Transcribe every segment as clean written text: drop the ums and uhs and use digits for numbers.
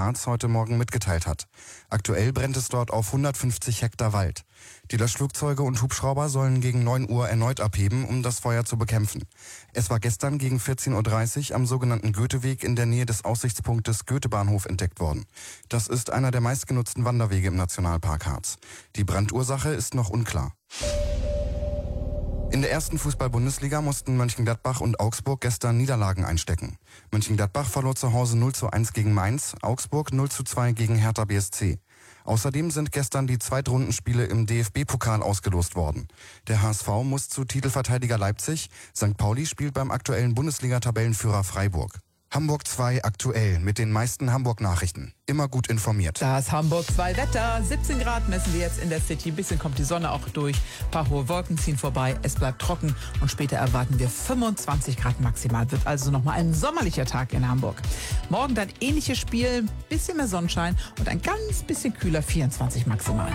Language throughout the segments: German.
Harz heute Morgen mitgeteilt hat. Aktuell brennt es dort auf 150 Hektar Wald. Die Löschflugzeuge und Hubschrauber sollen gegen 9 Uhr erneut abheben, um das Feuer zu bekämpfen. Es war gestern gegen 14.30 Uhr am sogenannten Goetheweg in der Nähe des Aussichtspunktes Goethebahnhof entdeckt worden. Das ist einer der meistgenutzten Wanderwege im Nationalpark Harz. Die Brandursache ist noch unklar. In der ersten Fußball-Bundesliga mussten Mönchengladbach und Augsburg gestern Niederlagen einstecken. Mönchengladbach verlor zu Hause 0:1 gegen Mainz, Augsburg 0:2 gegen Hertha BSC. Außerdem sind gestern die Zweitrundenspiele im DFB-Pokal ausgelost worden. Der HSV muss zu Titelverteidiger Leipzig, St. Pauli spielt beim aktuellen Bundesliga-Tabellenführer Freiburg. Hamburg 2 aktuell mit den meisten Hamburg-Nachrichten. Immer gut informiert. Das Hamburg 2 Wetter. 17 Grad messen wir jetzt in der City. Ein bisschen kommt die Sonne auch durch. Ein paar hohe Wolken ziehen vorbei. Es bleibt trocken. Und später erwarten wir 25 Grad maximal. Wird also nochmal ein sommerlicher Tag in Hamburg. Morgen dann ähnliches Spiel. Bisschen mehr Sonnenschein und ein ganz bisschen kühler. 24 maximal.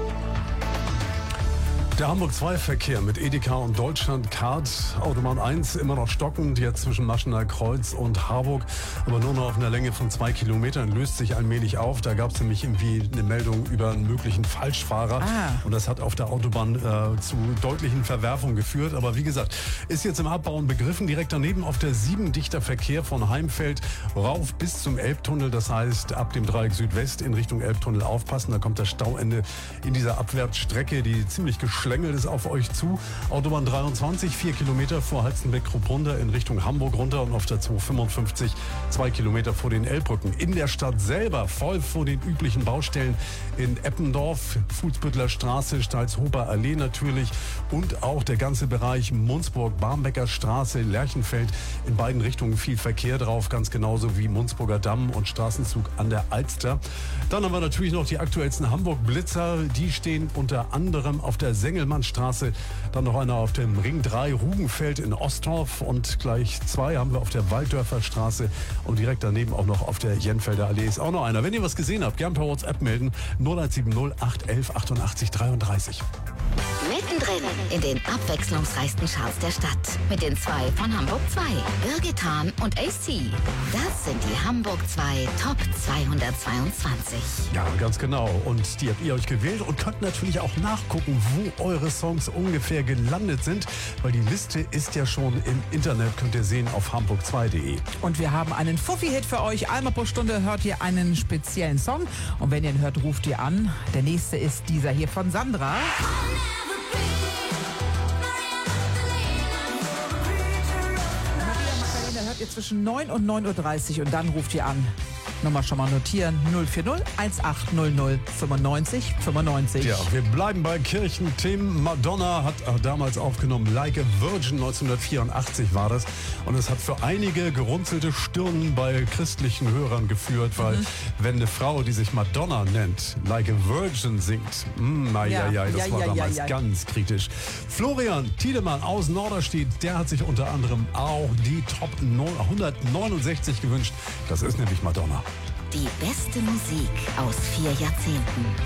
Der Hamburg 2 Verkehr mit Edeka und Deutschland Card. Autobahn 1 immer noch stockend, jetzt zwischen Maschener Kreuz und Harburg, aber nur noch auf einer Länge von 2 Kilometern, löst sich allmählich auf. Da gab es nämlich irgendwie eine Meldung über einen möglichen Falschfahrer und das hat auf der Autobahn zu deutlichen Verwerfungen geführt. Aber wie gesagt, ist jetzt im Abbauen begriffen. Direkt daneben auf der 7 dichter Verkehr von Heimfeld rauf bis zum Elbtunnel. Das heißt, ab dem Dreieck Südwest in Richtung Elbtunnel aufpassen. Da kommt das Stauende in dieser Abwärtsstrecke, die ziemlich schlängelt es auf euch zu. Autobahn 23, 4 Kilometer vor Halstenbeck-Krupp-Runter in Richtung Hamburg runter und auf der 255 2 Kilometer vor den Elbbrücken. In der Stadt selber voll vor den üblichen Baustellen in Eppendorf, Fußbüttler Straße, Stalzhofer Allee natürlich und auch der ganze Bereich Munzburg, Barmbecker Straße, Lerchenfeld. In beiden Richtungen viel Verkehr drauf, ganz genauso wie Munzburger Damm und Straßenzug an der Alster. Dann haben wir natürlich noch die aktuellsten Hamburg-Blitzer. Die stehen unter anderem auf der Sengelmannstraße, dann noch einer auf dem Ring 3 Rugenfeld in Ostdorf und gleich 2 haben wir auf der Walddörfer Straße und direkt daneben auch noch auf der Jenfelder Allee ist auch noch einer. Wenn ihr was gesehen habt, gern per WhatsApp melden 0170 811 88 33. Mittendrin in den abwechslungsreichsten Charts der Stadt. Mit den 2 von Hamburg 2. Birgit Hahn und AC. Das sind die Hamburg 2 Top 222. Ja, ganz genau. Und die habt ihr euch gewählt und könnt natürlich auch nachgucken, wo eure Songs ungefähr gelandet sind. Weil die Liste ist ja schon im Internet, könnt ihr sehen auf hamburg2.de. Und wir haben einen Fuffi-Hit für euch. Einmal pro Stunde hört ihr einen speziellen Song. Und wenn ihr ihn hört, ruft ihr an. Der nächste ist dieser hier von Sandra. Hört ihr zwischen 9 und 9.30 Uhr und dann ruft ihr an. Nummer schon mal notieren. 040 1800 95 95. Ja, wir bleiben bei Kirchenthemen. Madonna hat damals aufgenommen Like a Virgin, 1984 war das. Und es hat für einige gerunzelte Stirnen bei christlichen Hörern geführt, weil wenn eine Frau, die sich Madonna nennt, Like a Virgin singt, das war damals ganz kritisch. Florian Tiedemann aus Norderstedt, der hat sich unter anderem auch die Top 169 gewünscht. Das ist nämlich Madonna. Die beste Musik aus 4 Jahrzehnten.